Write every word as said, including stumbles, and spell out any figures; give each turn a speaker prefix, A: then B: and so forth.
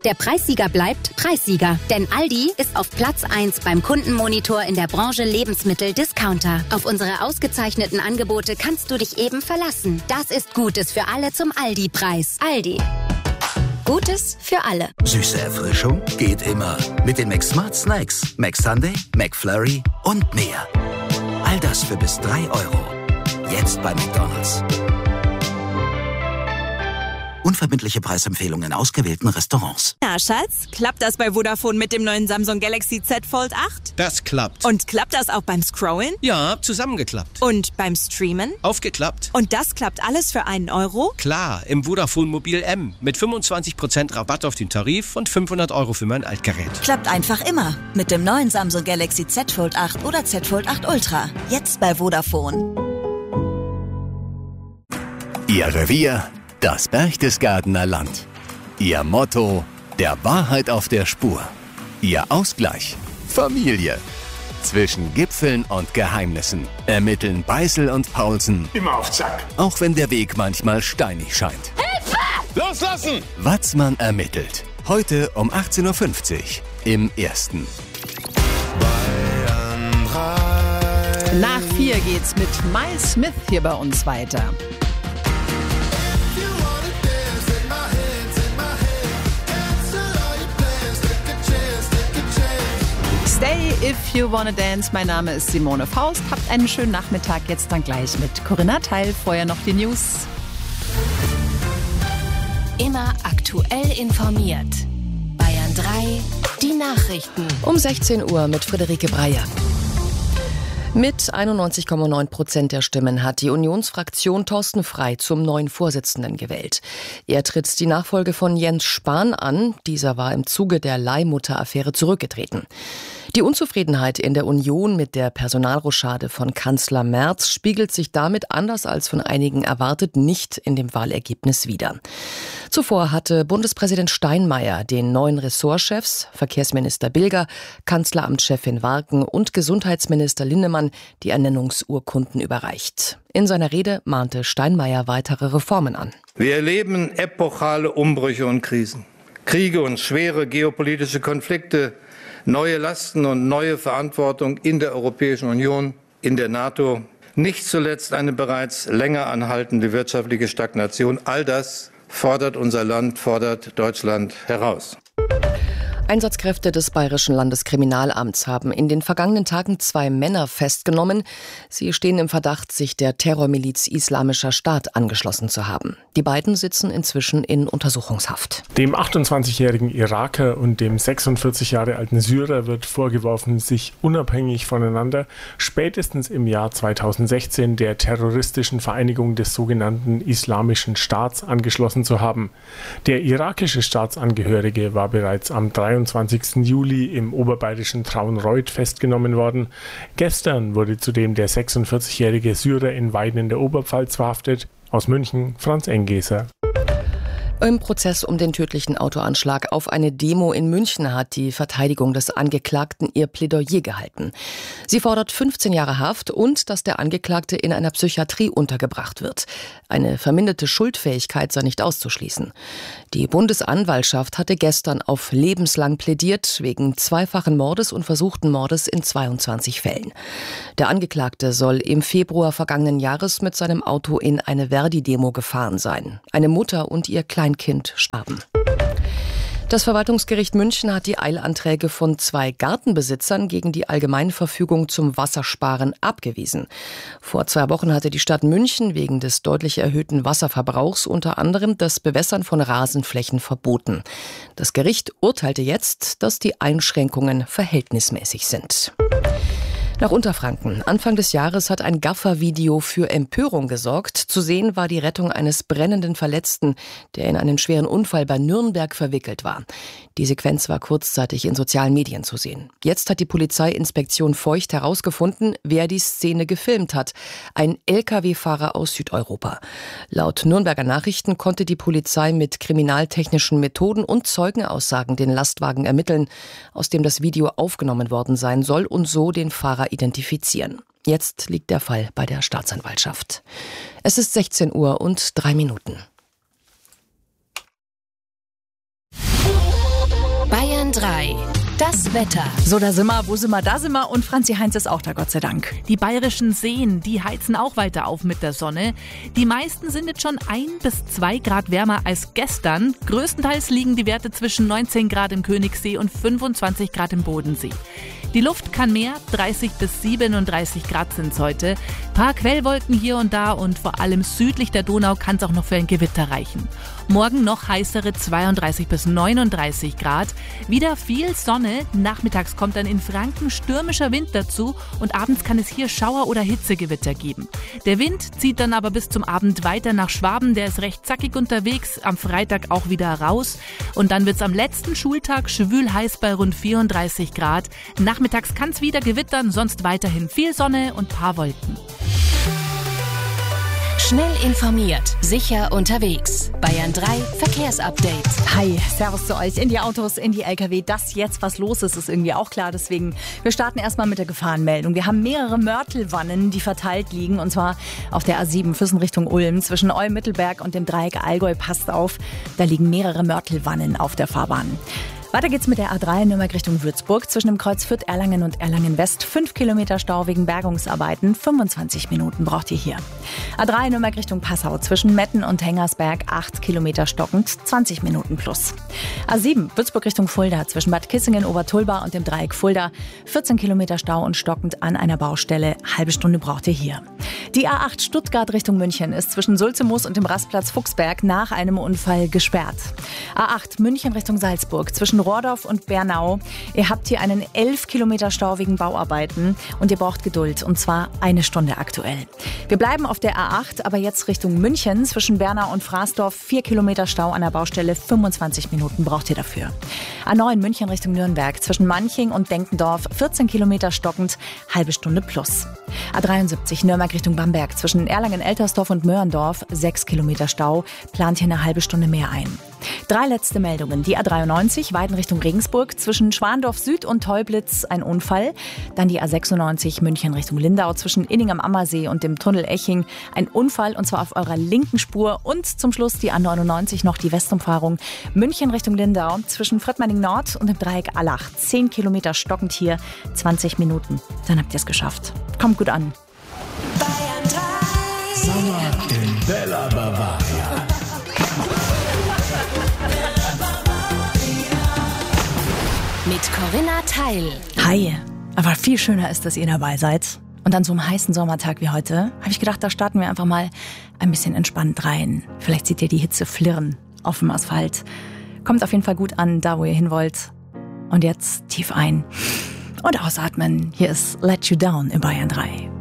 A: Der Preissieger bleibt Preissieger. Denn Aldi ist auf Platz eins beim Kundenmonitor in der Branche Lebensmittel-Discounter. Auf unsere ausgezeichneten Angebote kannst du dich eben verlassen. Das ist Gutes für alle zum Aldi-Preis. Aldi. Gutes für alle.
B: Süße Erfrischung geht immer. Mit den McSmart Snacks. McSunday, McFlurry und mehr. All das für bis drei Euro. Jetzt bei McDonald's. Unverbindliche Preisempfehlungen in ausgewählten Restaurants.
C: Na, Schatz, klappt das bei Vodafone mit dem neuen Samsung Galaxy Z Fold acht?
D: Das klappt.
C: Und klappt das auch beim Scrollen?
D: Ja, zusammengeklappt.
C: Und beim Streamen?
D: Aufgeklappt.
C: Und das klappt alles für einen Euro?
D: Klar, im Vodafone Mobil M. Mit fünfundzwanzig Prozent Rabatt auf den Tarif und fünfhundert Euro für mein Altgerät.
E: Klappt einfach immer. Mit dem neuen Samsung Galaxy Z Fold acht oder Z Fold acht Ultra. Jetzt bei Vodafone.
F: Ihr Revier, das Berchtesgadener Land. Ihr Motto, der Wahrheit auf der Spur. Ihr Ausgleich, Familie. Zwischen Gipfeln und Geheimnissen ermitteln Beißel und Paulsen.
G: Immer auf Zack.
F: Auch wenn der Weg manchmal steinig scheint.
G: Hilfe! Loslassen!
F: Watzmann ermittelt. Heute um achtzehn Uhr fünfzig im Ersten.
H: Nach vier geht's mit Miles Smith hier bei uns weiter. Stay if you wanna dance. Mein Name ist Simone Faust. Habt einen schönen Nachmittag. Jetzt dann gleich mit Corinna Teil. Vorher noch die News.
A: Immer aktuell informiert. Bayern drei, die Nachrichten.
I: Um sechzehn Uhr mit Friederike Breyer. Mit einundneunzig Komma neun Prozent der Stimmen hat die Unionsfraktion Thorsten Frey zum neuen Vorsitzenden gewählt. Er tritt die Nachfolge von Jens Spahn an. Dieser war im Zuge der Leihmutter-Affäre zurückgetreten. Die Unzufriedenheit in der Union mit der Personalrochade von Kanzler Merz spiegelt sich damit, anders als von einigen erwartet, nicht in dem Wahlergebnis wider. Zuvor hatte Bundespräsident Steinmeier den neuen Ressortchefs, Verkehrsminister Bilger, Kanzleramtschefin Warken und Gesundheitsminister Linnemann die Ernennungsurkunden überreicht. In seiner Rede mahnte Steinmeier weitere Reformen an.
J: Wir erleben epochale Umbrüche und Krisen. Kriege und schwere geopolitische Konflikte, neue Lasten und neue Verantwortung in der Europäischen Union, in der NATO, nicht zuletzt eine bereits länger anhaltende wirtschaftliche Stagnation. All das fordert unser Land, fordert Deutschland heraus.
I: Einsatzkräfte des Bayerischen Landeskriminalamts haben in den vergangenen Tagen zwei Männer festgenommen. Sie stehen im Verdacht, sich der Terrormiliz Islamischer Staat angeschlossen zu haben. Die beiden sitzen inzwischen in Untersuchungshaft.
K: Dem achtundzwanzigjährigen Iraker und dem sechsundvierzig Jahre alten Syrer wird vorgeworfen, sich unabhängig voneinander spätestens im Jahr zweitausendsechzehn der terroristischen Vereinigung des sogenannten Islamischen Staats angeschlossen zu haben. Der irakische Staatsangehörige war bereits am dreiundzwanzigsten Juli im oberbayerischen Traunreut festgenommen worden. Gestern wurde zudem der sechsundvierzigjährige Syrer in Weiden in der Oberpfalz verhaftet. Aus München, Franz Enggeser.
I: Im Prozess um den tödlichen Autoanschlag auf eine Demo in München hat die Verteidigung des Angeklagten ihr Plädoyer gehalten. Sie fordert fünfzehn Jahre Haft und dass der Angeklagte in einer Psychiatrie untergebracht wird. Eine verminderte Schuldfähigkeit sei nicht auszuschließen. Die Bundesanwaltschaft hatte gestern auf lebenslang plädiert, wegen zweifachen Mordes und versuchten Mordes in zweiundzwanzig Fällen. Der Angeklagte soll im Februar vergangenen Jahres mit seinem Auto in eine Verdi-Demo gefahren sein. Eine Mutter und ihr Kleinkind starben. Das Verwaltungsgericht München hat die Eilanträge von zwei Gartenbesitzern gegen die Allgemeinverfügung zum Wassersparen abgewiesen. Vor zwei Wochen hatte die Stadt München wegen des deutlich erhöhten Wasserverbrauchs unter anderem das Bewässern von Rasenflächen verboten. Das Gericht urteilte jetzt, dass die Einschränkungen verhältnismäßig sind. Nach Unterfranken. Anfang des Jahres hat ein Gaffer-Video für Empörung gesorgt. Zu sehen war die Rettung eines brennenden Verletzten, der in einen schweren Unfall bei Nürnberg verwickelt war. Die Sequenz war kurzzeitig in sozialen Medien zu sehen. Jetzt hat die Polizeiinspektion Feucht herausgefunden, wer die Szene gefilmt hat. Ein L K W-Fahrer aus Südeuropa. Laut Nürnberger Nachrichten konnte die Polizei mit kriminaltechnischen Methoden und Zeugenaussagen den Lastwagen ermitteln, aus dem das Video aufgenommen worden sein soll, und so den Fahrer identifizieren. Jetzt liegt der Fall bei der Staatsanwaltschaft. Es ist sechzehn Uhr und drei Minuten.
A: drei. Das Wetter.
H: So, da sind wir, wo sind wir, da sind wir und Franzi Heinz ist auch da, Gott sei Dank.
L: Die bayerischen Seen, die heizen auch weiter auf mit der Sonne. Die meisten sind jetzt schon ein bis zwei Grad wärmer als gestern. Größtenteils liegen die Werte zwischen neunzehn Grad im Königssee und fünfundzwanzig Grad im Bodensee. Die Luft kann mehr, dreißig bis siebenunddreißig Grad sind es heute. Paar Quellwolken hier und da und vor allem südlich der Donau kann es auch noch für ein Gewitter reichen. Morgen noch heißere zweiunddreißig bis neununddreißig Grad. Wieder viel Sonne. Nachmittags kommt dann in Franken stürmischer Wind dazu und abends kann es hier Schauer- oder Hitzegewitter geben. Der Wind zieht dann aber bis zum Abend weiter nach Schwaben. Der ist recht zackig unterwegs. Am Freitag auch wieder raus. Und dann wird es am letzten Schultag schwül heiß bei rund vierunddreißig Grad. Nachmittags kann es wieder gewittern, sonst weiterhin viel Sonne und paar Wolken.
A: Schnell informiert, sicher unterwegs. Bayern drei Verkehrsupdate.
H: Hi, servus zu euch. In die Autos, in die L K W. Dass jetzt was los ist, ist irgendwie auch klar. Deswegen, wir starten erstmal mit der Gefahrenmeldung. Wir haben mehrere Mörtelwannen, die verteilt liegen. Und zwar auf der A sieben Füssen Richtung Ulm. Zwischen Olm-Mittelberg und dem Dreieck Allgäu, passt auf. Da liegen mehrere Mörtelwannen auf der Fahrbahn. Weiter geht's mit der A drei Nürnberg Richtung Würzburg. Zwischen dem Kreuz Fürth, Erlangen und Erlangen West. Fünf Kilometer Stau wegen Bergungsarbeiten. fünfundzwanzig Minuten braucht ihr hier. A drei Nürnberg Richtung Passau. Zwischen Metten und Hengersberg. acht Kilometer stockend. zwanzig Minuten plus. A sieben Würzburg Richtung Fulda. Zwischen Bad Kissingen, Obertulba und dem Dreieck Fulda. vierzehn Kilometer Stau und stockend an einer Baustelle. Halbe Stunde braucht ihr hier. Die A acht Stuttgart Richtung München ist zwischen Sulzemoos und dem Rastplatz Fuchsberg nach einem Unfall gesperrt. A acht München Richtung Salzburg. Zwischen Rohrdorf und Bernau. Ihr habt hier einen elf Kilometer Stau wegen Bauarbeiten und ihr braucht Geduld, und zwar eine Stunde aktuell. Wir bleiben auf der A acht, aber jetzt Richtung München. Zwischen Bernau und Fraßdorf vier Kilometer Stau an der Baustelle, fünfundzwanzig Minuten braucht ihr dafür. A neun München Richtung Nürnberg. Zwischen Manching und Denkendorf vierzehn Kilometer stockend, halbe Stunde plus. A dreiundsiebzig Nürnberg Richtung Bamberg. Zwischen Erlangen-Eltersdorf und Möhrendorf sechs Kilometer Stau, plant hier eine halbe Stunde mehr ein. Drei letzte Meldungen. Die A dreiundneunzig, Weiden Richtung Regensburg. Zwischen Schwandorf Süd und Teublitz ein Unfall. Dann die A sechsundneunzig, München Richtung Lindau. Zwischen Inning am Ammersee und dem Tunnel Eching ein Unfall, und zwar auf eurer linken Spur. Und zum Schluss die A neunundneunzig, noch die Westumfahrung. München Richtung Lindau. Zwischen Fröttmanning Nord und dem Dreieck Allach. zehn Kilometer stockend hier, zwanzig Minuten. Dann habt ihr es geschafft. Kommt gut an.
M: Bayern drei. Sommer in Bella Bavaria.
A: Mit Corinna Teil.
H: Hi, aber viel schöner ist, dass ihr dabei seid. Und an so einem heißen Sommertag wie heute habe ich gedacht, da starten wir einfach mal ein bisschen entspannt rein. Vielleicht seht ihr die Hitze flirren auf dem Asphalt. Kommt auf jeden Fall gut an, da wo ihr hin wollt. Und jetzt tief ein und ausatmen. Hier ist Let You Down in Bayern drei.